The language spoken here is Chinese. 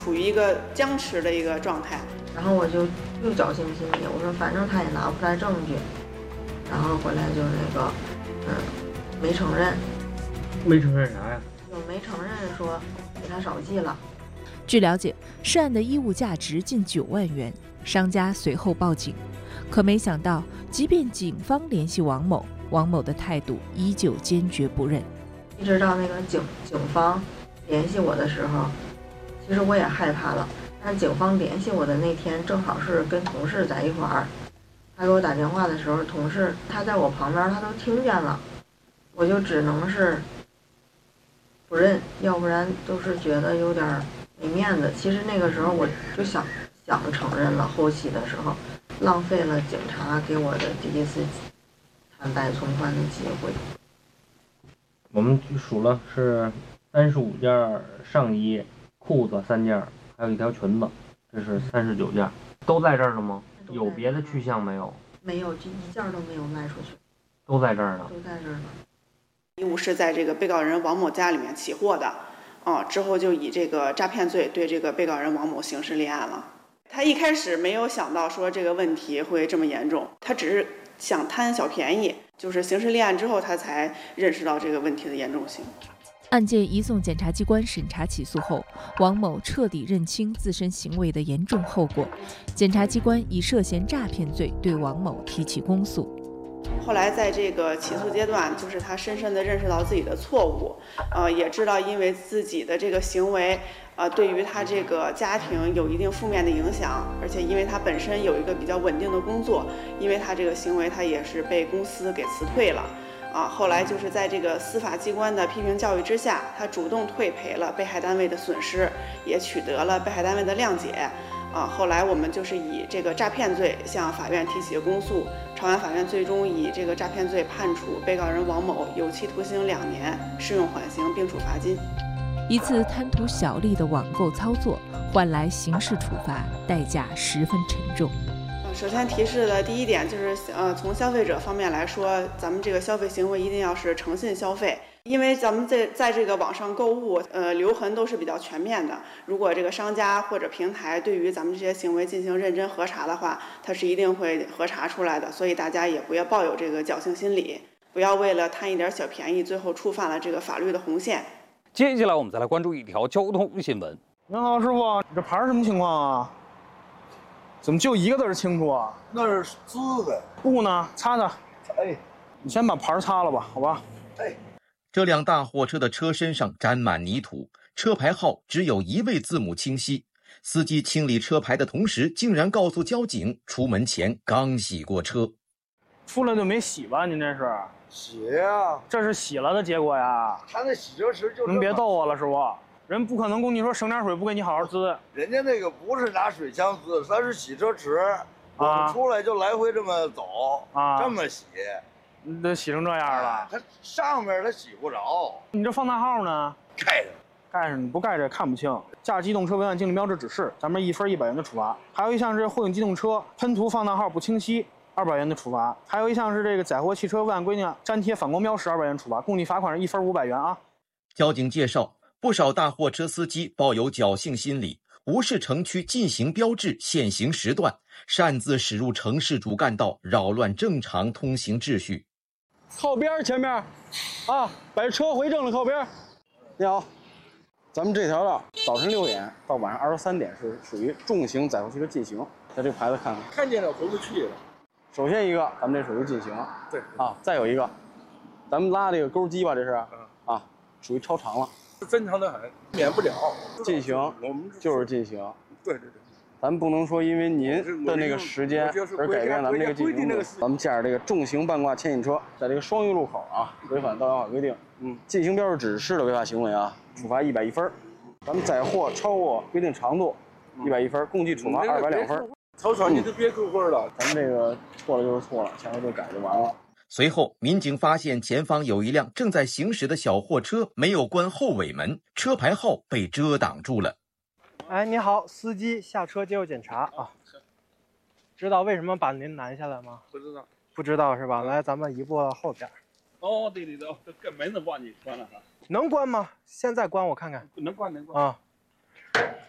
处于一个僵持的一个状态。 然后我就又侥幸心理，我说反正他也拿不出来证据，然后回来就没承认。 没承认啥呀？ 就没承认说给他少记了。 据了解，涉案的衣物价值近9万元，商家随后报警，可没想到，即便警方联系王某，王某的态度依旧坚决不认。 一直到那个警方联系我的时候，其实我也害怕了。但警方联系我的那天，正好是跟同事在一块儿，他给我打电话的时候，同事他在我旁边，他都听见了，我就只能是不认，要不然都是觉得有点没面子。其实那个时候我就想承认了，后期的时候浪费了警察给我的第一次坦白从宽的机会。 我们数了是35件上衣、裤子3件，还有一条裙子，这是39件，都在这儿了吗？有别的去向没有？ 没有，这一件都没有卖出去， 都在这儿呢。 都在这儿呢。 衣物是在这个被告人王某家里面起获的，之后就以这个诈骗罪对这个被告人王某刑事立案了。他一开始没有想到说这个问题会这么严重，他只是想贪小便宜，就是刑事立案之后他才认识到这个问题的严重性。 案件移送检察机关审查起诉后，王某彻底认清自身行为的严重后果，检察机关以涉嫌诈骗罪对王某提起公诉。 后来在这个起诉阶段，就是他深深地认识到自己的错误，也知道因为自己的这个行为，对于他这个家庭有一定负面的影响，而且因为他本身有一个比较稳定的工作，因为他这个行为，他也是被公司给辞退了。后来就是在这个司法机关的批评教育之下，他主动退赔了被害单位的损失，也取得了被害单位的谅解。后来我们就是以这个诈骗罪向法院提起公诉，朝阳法院最终以这个诈骗罪判处被告人王某有期徒刑2年，适用缓刑并处罚金。 一次贪图小利的网购操作，换来刑事处罚，代价十分沉重。 首先提示的第一点就是，从消费者方面来说，咱们这个消费行为一定要是诚信消费，因为咱们在这个网上购物，留痕都是比较全面的。如果这个商家或者平台对于咱们这些行为进行认真核查的话，它是一定会核查出来的。所以大家也不要抱有这个侥幸心理，不要为了贪一点小便宜，最后触犯了这个法律的红线。 接下来我们再来关注一条交通新闻。 您好，师傅，这牌是什么情况啊？怎么就一个字清楚啊？ 那是紫的。 布呢？擦擦。 哎， 你先把牌擦了吧，好吧？ 哎， 这辆大货车的车身上沾满泥土，车牌号只有1位字母清晰。司机清理车牌的同时，竟然告诉交警，出门前刚洗过车。 出来就没洗吧？您这是？ 洗呀。 这是洗了的结果呀。 他那洗车时就…… 您别逗我了，师傅。人不可能跟你说省点水不给你好好滋， 人家那个不是拿水枪滋，咱是洗车池，我们出来就来回这么走这么洗， 你都洗成这样了。 它上面它洗不着。 你这放大号呢？ 盖着， 盖着，你不盖着也看不清。驾机动车违反禁令标志指示，咱们1分100元的处罚。还有一项是货运机动车喷涂放大号不清晰，200元的处罚。还有一项是这个载货汽车未按规定粘贴反光标识，200元处罚，共计罚款是1分500元啊。 交警介绍。不少大货车司机抱有侥幸心理，无视城区禁行标志、限行时段，擅自驶入城市主干道，扰乱正常通行秩序。 靠边前面，把车回正了，靠边。你好，咱们这条道早晨6点到晚上23点是属于重型载货汽车禁行，在这个牌子看看。 看见了回不去了。 首先一个，咱们这属于禁行。 对。 再有一个，咱们拉这个钩机吧，这是属于超长了。 正常的很，免不了。 禁行，我们就是禁行。 对， 咱不能说因为您的那个时间而改变咱们这个禁行度。咱们驾驶这个重型半挂牵引车，在这个双鱼路口违反道路交通规定，禁行标志指示的违法行为处罚110分。咱们载货超过规定长度，110分，共计处罚202分。 超长你就别扣分了。 咱们这个错了就是错了，下回就改就完了。 随后，民警发现前方有一辆正在行驶的小货车没有关后尾门，车牌号被遮挡住了。 哎，你好，司机，下车接受检查啊。知道为什么把您拦下来吗？ 不知道。 不知道是吧？来，咱们移步后边。 哦，对，这门子把你关了。 能关吗？现在关我看看。 能关。